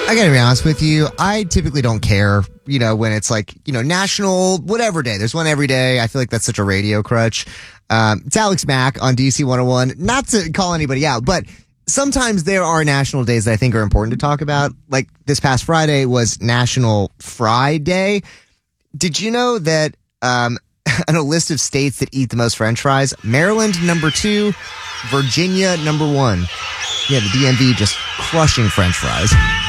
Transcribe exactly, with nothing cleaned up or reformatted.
I gotta be honest with you. I typically don't care, you know, when it's like, you know, national whatever day. There's one every day. I feel like that's such a radio crutch. Um, it's Alex Mack on D C one oh one. Not to call anybody out, but sometimes there are national days that I think are important to talk about. Like this past Friday was National Fry Day. Did you know that um, on a list of states that eat the most French fries, Maryland number two, Virginia number one. Yeah, the D M V just crushing French fries.